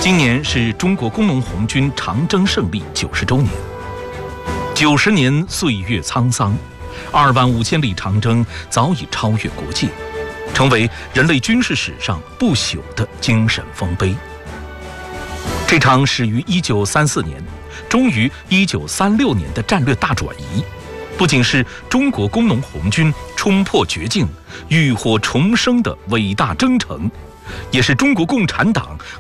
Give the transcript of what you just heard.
今年是中国工农红军长征胜利90周年。90年岁月沧桑，25000里长征早已超越国界，成为人类军事史上不朽的精神丰碑。这场始于1934年，终于1936年的战略大转移，不仅是中国工农红军冲破绝境、浴火重生的伟大征程，也是中国共产党